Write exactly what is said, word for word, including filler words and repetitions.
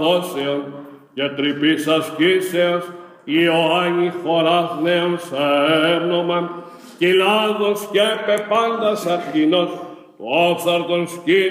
δόσεων και τρυπής ασκήσεως, Ιωάννη χωράς νέων σε έμνομα, κυλάδος και πεπάντας αρχινός, του όφθαρτον σκύλου,